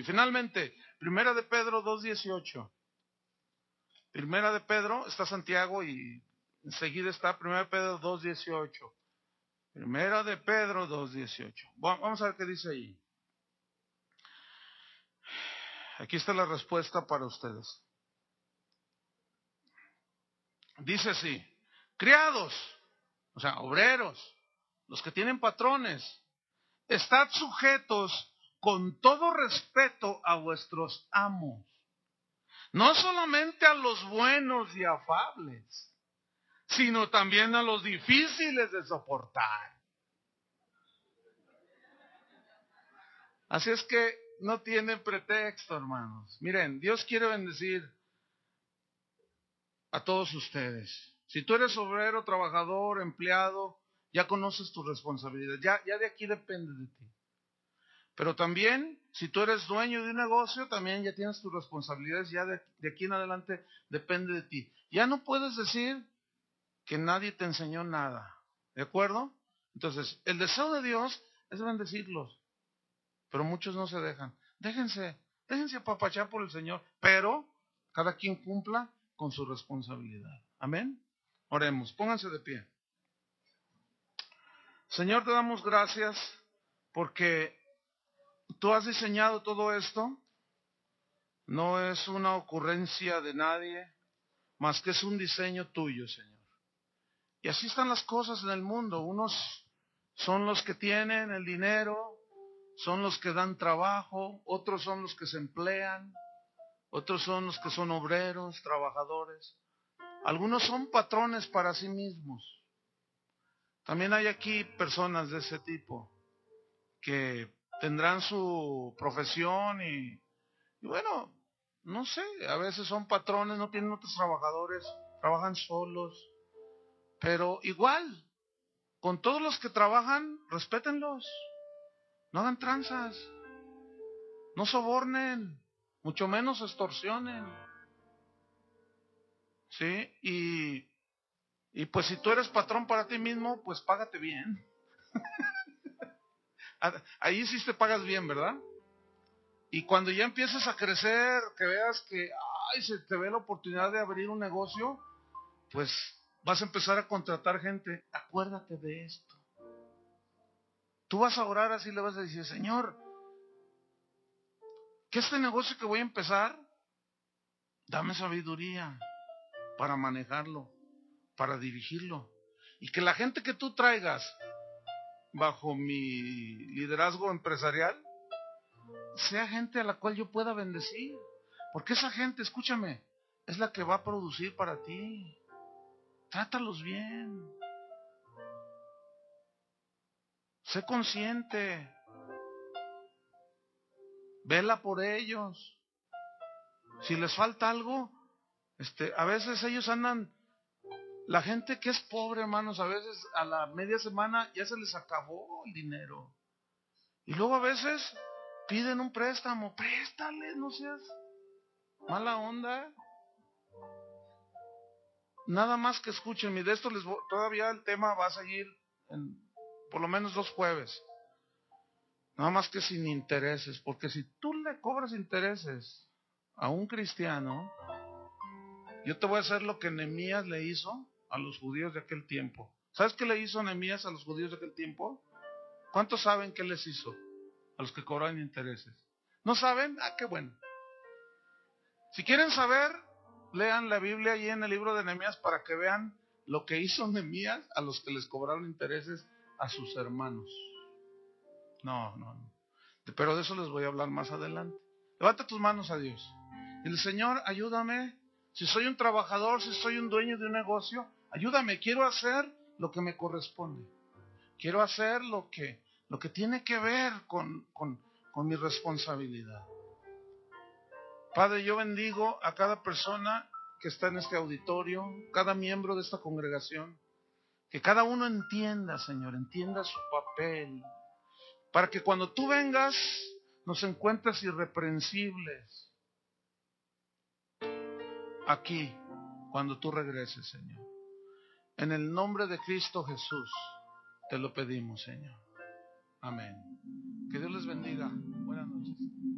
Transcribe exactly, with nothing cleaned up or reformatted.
finalmente, Primera de Pedro dos dieciocho. Primera de Pedro, está Santiago y enseguida está Primera de Pedro dos dieciocho. Primera de Pedro dos dieciocho. Vamos a ver qué dice ahí. Aquí está la respuesta para ustedes. Dice así: criados, o sea, obreros, los que tienen patrones, estad sujetos con todo respeto a vuestros amos, no solamente a los buenos y afables, sino también a los difíciles de soportar. Así es que no tienen pretexto, hermanos. Miren, Dios quiere bendecir a todos ustedes. Si tú eres obrero, trabajador, empleado, ya conoces tu responsabilidad. Ya, ya de aquí depende de ti. Pero también, si tú eres dueño de un negocio, también ya tienes tus responsabilidades. Ya de, de aquí en adelante depende de ti. Ya no puedes decir que nadie te enseñó nada. ¿De acuerdo? Entonces, el deseo de Dios es bendecirlos. Pero muchos no se dejan. Déjense, déjense apapachar por el Señor. Pero cada quien cumpla con su responsabilidad. Amén. Oremos, pónganse de pie. Señor, te damos gracias porque tú has diseñado todo esto. No es una ocurrencia de nadie, más que es un diseño tuyo, Señor. Y así están las cosas en el mundo. Unos son los que tienen el dinero, son los que dan trabajo, otros son los que se emplean, otros son los que son obreros, trabajadores. Algunos son patrones para sí mismos. También hay aquí personas de ese tipo que tendrán su profesión y, y bueno, no sé, a veces son patrones, no tienen otros trabajadores, trabajan solos, pero igual, con todos los que trabajan, respétenlos, no hagan tranzas, no sobornen, mucho menos extorsionen, ¿sí? Y, y pues si tú eres patrón para ti mismo, pues págate bien. Ahí sí te pagas bien, ¿verdad? Y cuando ya empieces a crecer, que veas que ay, se te ve la oportunidad de abrir un negocio, pues vas a empezar a contratar gente. Acuérdate de esto. Tú vas a orar así, le vas a decir: Señor, que este negocio que voy a empezar, dame sabiduría para manejarlo, para dirigirlo. Y que la gente que tú traigas bajo mi liderazgo empresarial sea gente a la cual yo pueda bendecir. Porque esa gente, escúchame, es la que va a producir para ti. Trátalos bien. Sé consciente. Vela por ellos. Si les falta algo, este, a veces ellos andan, la gente que es pobre, hermanos, a veces a la media semana ya se les acabó el dinero. Y luego a veces piden un préstamo. Préstale, no seas mala onda. Nada más que escúchenme, de esto les voy, todavía el tema va a seguir en por lo menos dos jueves. Nada más que sin intereses, porque si tú le cobras intereses a un cristiano, yo te voy a hacer lo que Nehemías le hizo a los judíos de aquel tiempo. ¿Sabes qué le hizo Nehemías a los judíos de aquel tiempo? ¿Cuántos saben qué les hizo a los que cobraban intereses? ¿No saben? Ah, qué bueno. Si quieren saber, lean la Biblia ahí en el libro de Nehemías para que vean lo que hizo Nehemías a los que les cobraron intereses a sus hermanos. No, no, no. Pero de eso les voy a hablar más adelante. Levanta tus manos a Dios. Dile: Señor, ayúdame. Si soy un trabajador, si soy un dueño de un negocio, ayúdame. Quiero hacer lo que me corresponde. Quiero hacer lo que, lo que tiene que ver con, con, con mi responsabilidad. Padre, yo bendigo a cada persona que está en este auditorio, cada miembro de esta congregación, que cada uno entienda, Señor, entienda su papel, para que cuando tú vengas nos encuentres irreprensibles aquí, cuando tú regreses, Señor. En el nombre de Cristo Jesús te lo pedimos, Señor. Amén. Que Dios les bendiga. Buenas noches.